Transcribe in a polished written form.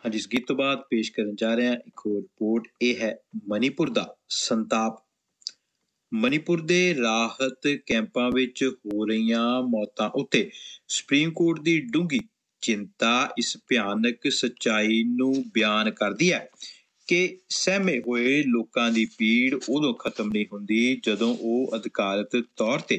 ਅੱਜ ਇਸ ਗੀਤ ਤੋਂ ਬਾਅਦ ਪੇਸ਼ ਕਰਨ ਜਾ ਰਹੇ ਹਾਂ ਇੱਕ ਹੋਰ ਰਿਪੋਰਟ। ਇਹ ਹੈ ਮਣੀਪੁਰ ਦਾ ਸੰਤਾਪ। ਮਣੀਪੁਰ ਦੇ ਰਾਹਤ ਕੈਂਪਾਂ ਵਿੱਚ ਹੋ ਰਹੀਆਂ ਮੌਤਾਂ ਉੱਤੇ ਸੁਪਰੀਮ ਕੋਰਟ ਦੀ ਡੂੰਘੀ ਚਿੰਤਾ ਇਸ ਭਿਆਨਕ ਸੱਚਾਈ ਨੂੰ ਬਿਆਨ ਕਰਦੀ ਹੈ ਕਿ ਸਹਿਮੇ ਹੋਏ ਲੋਕਾਂ ਦੀ ਪੀੜ ਉਦੋਂ ਖਤਮ ਨਹੀਂ ਹੁੰਦੀ ਜਦੋਂ ਉਹ ਅਧਿਕਾਰਤ ਤੌਰ 'ਤੇ